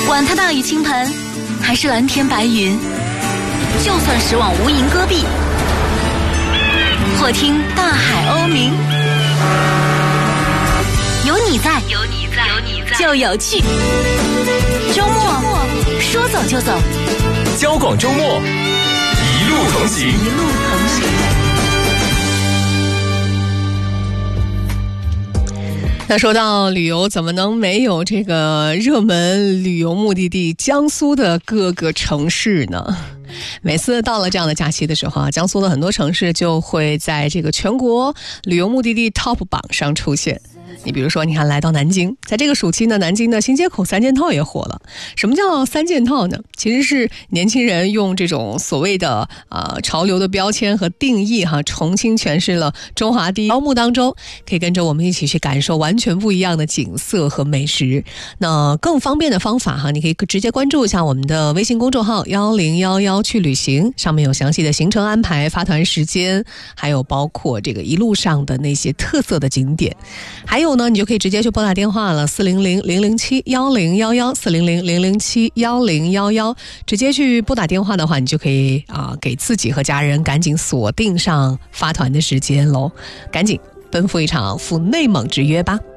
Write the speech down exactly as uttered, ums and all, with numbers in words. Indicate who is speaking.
Speaker 1: 管它大雨倾盆，还是蓝天白云，就算驶往无垠戈壁，或听大海鸥鸣，有你在，有你在，有你在，就有趣。周末说走就走，
Speaker 2: 交广周末一路同行，
Speaker 1: 一路同行。
Speaker 3: 那说到旅游，怎么能没有这个热门旅游目的地江苏的各个城市呢？每次到了这样的假期的时候啊，江苏的很多城市就会在这个全国旅游目的地 top 榜上出现。你比如说，你看来到南京，在这个暑期呢，南京的新街口三件套也火了。什么叫三件套呢？其实是年轻人用这种所谓的啊、呃、潮流的标签和定义哈，重新诠释了中华第一。招募当中，可以跟着我们一起去感受完全不一样的景色和美食。那更方便的方法哈，你可以直接关注一下我们的微信公众号幺零幺幺去旅行，上面有详细的行程安排、发团时间，还有包括这个一路上的那些特色的景点。还有呢，你就可以直接去拨打电话了，四零零零零七幺零幺幺，四零零零零七幺零幺幺，直接去拨打电话的话，你就可以啊、呃、给自己和家人赶紧锁定上发团的时间喽，赶紧奔赴一场赴内蒙之约吧。